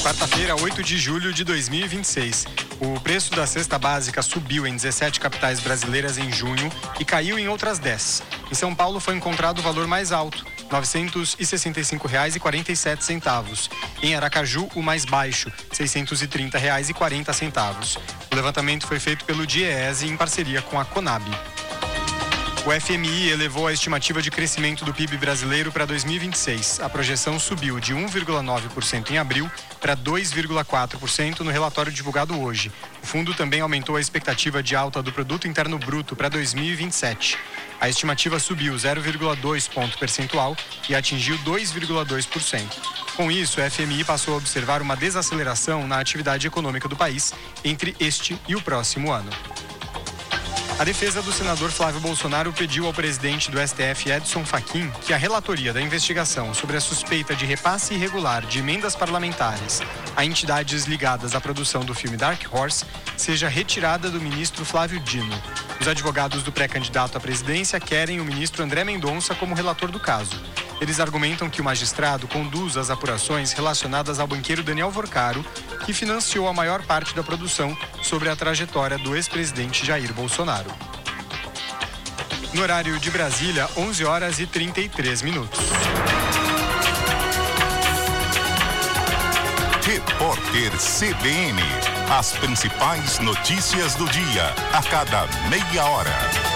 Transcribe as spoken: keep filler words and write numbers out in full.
Quarta-feira, oito de julho de dois mil e vinte e seis. O preço da cesta básica subiu em dezessete capitais brasileiras em junho e caiu em outras dez. Em São Paulo foi encontrado o valor mais alto, novecentos e sessenta e cinco reais e quarenta e sete centavos. Em Aracaju, o mais baixo, seiscentos e trinta reais e quarenta centavos. O levantamento foi feito pelo DIEESE em parceria com a Conab. O F M I elevou a estimativa de crescimento do P I B brasileiro para dois mil e vinte e seis. A projeção subiu de um vírgula nove por cento em abril para dois vírgula quatro por cento no relatório divulgado hoje. O fundo também aumentou a expectativa de alta do Produto Interno Bruto para dois mil e vinte e sete. A estimativa subiu zero vírgula dois ponto percentual e atingiu dois vírgula dois por cento. Com isso, o F M I passou a observar uma desaceleração na atividade econômica do país entre este e o próximo ano. A defesa do senador Flávio Bolsonaro pediu ao presidente do S T F, Edson Fachin, que a relatoria da investigação sobre a suspeita de repasse irregular de emendas parlamentares a entidades ligadas à produção do filme Dark Horse seja retirada do ministro Flávio Dino. Os advogados do pré-candidato à presidência querem o ministro André Mendonça como relator do caso. Eles argumentam que o magistrado conduz as apurações relacionadas ao banqueiro Daniel Vorcaro, que financiou a maior parte da produção sobre a trajetória do ex-presidente Jair Bolsonaro. No horário de Brasília, onze horas e trinta e três minutos. Repórter C B N. As principais notícias do dia, a cada meia hora.